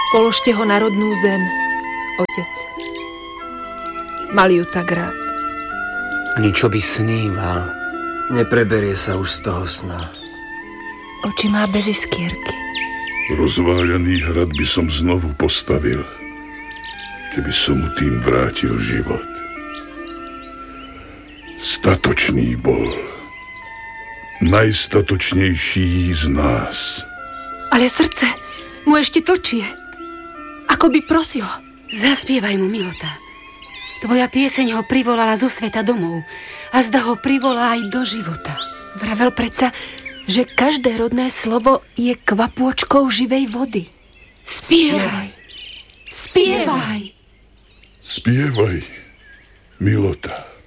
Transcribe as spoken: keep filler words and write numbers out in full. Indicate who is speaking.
Speaker 1: Položte ho na rodnú zem, otec. Mal ju tak rád.
Speaker 2: Ani čo by sníval.
Speaker 3: Nepreberie sa už z toho sna.
Speaker 1: Oči má bez iskierky.
Speaker 4: Rozváľaný hrad by som znovu postavil, keby som mu tým vrátil život. Statočný bol. Najstatočnejší z nás.
Speaker 1: Ale srdce mu ešte tlčie. Ako by prosilo.
Speaker 5: Zaspievaj mu, Milota. Tvoja pieseň ho privolala zo sveta domov a zda ho privolá aj do života.
Speaker 1: Vravel predsa, že každé rodné slovo je kvapôčkou živej vody. Spievaj. Spievaj.
Speaker 4: Spievaj, Milota.